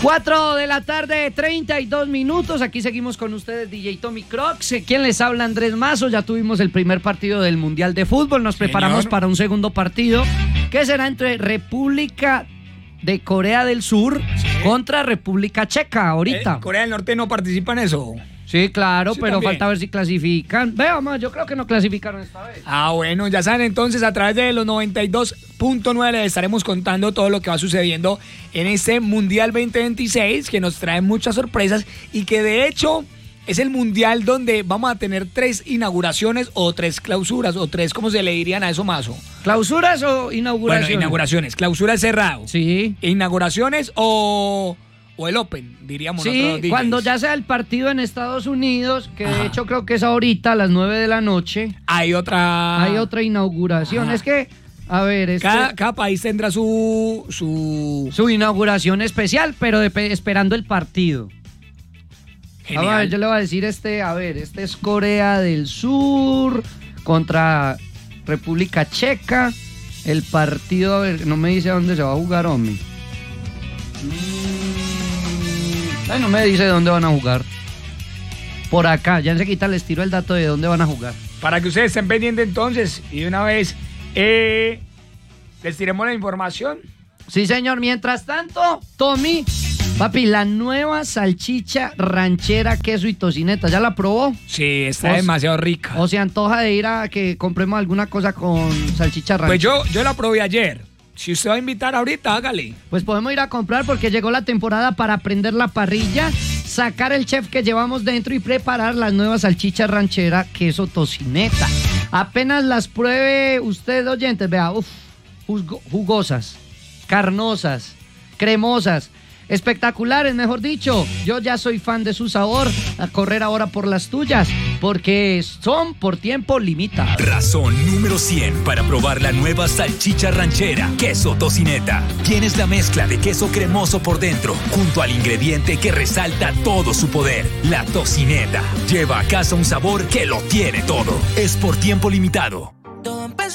4 de la tarde, 32 minutos. Aquí seguimos con ustedes, DJ Tommy Crocs. ¿Quién les habla? Andrés Mazo. Ya tuvimos el primer partido del Mundial de Fútbol. Nos preparamos para un segundo partido que será entre República de Corea del Sur contra República Checa ahorita. ¿Corea del Norte no participa en eso? Sí, claro, pero también. falta ver si clasifican. Veamos, yo creo que no clasificaron esta vez. Bueno, ya saben, entonces a través de los 92.9 les estaremos contando todo lo que va sucediendo en este Mundial 2026, que nos trae muchas sorpresas y que de hecho es el Mundial donde vamos a tener 3 inauguraciones o 3 clausuras o 3, ¿cómo se le dirían a eso, Mazo? ¿Clausuras o inauguraciones? Bueno, inauguraciones. Clausura es cerrado. Sí. Inauguraciones o el Open, diríamos nosotros. Sí, cuando ya sea el partido en Estados Unidos, que de hecho creo que es ahorita a las 9 de la noche. Hay otra inauguración. Es que, a ver, cada país tendrá su inauguración especial, pero esperando el partido. Genial. A ver, yo le voy a decir este es Corea del Sur contra República Checa. El partido, a ver, no me dice dónde se va a jugar, hombre. No me dice dónde van a jugar. Por acá, ya enseguida les tiro el dato de dónde van a jugar. Para que ustedes estén pendientes entonces y de una vez les tiremos la información. Sí, señor. Mientras tanto, Tommy, papi, la nueva salchicha ranchera, queso y tocineta, ¿ya la probó? Sí, está demasiado rica. ¿O se antoja de ir a que compremos alguna cosa con salchicha ranchera? Pues yo la probé ayer. Si usted va a invitar ahorita, hágale. Pues podemos ir a comprar porque llegó la temporada para prender la parrilla, sacar el chef que llevamos dentro y preparar las nuevas salchichas ranchera, queso, tocineta. Apenas las pruebe usted, oyentes, vea, jugosas, carnosas, cremosas, espectaculares, mejor dicho. Yo ya soy fan de su sabor. A correr ahora por las tuyas, porque son por tiempo limitado. Razón número 100 para probar la nueva salchicha ranchera, queso tocineta. Tienes la mezcla de queso cremoso por dentro, junto al ingrediente que resalta todo su poder, la tocineta. Lleva a casa un sabor que lo tiene todo. Es por tiempo limitado.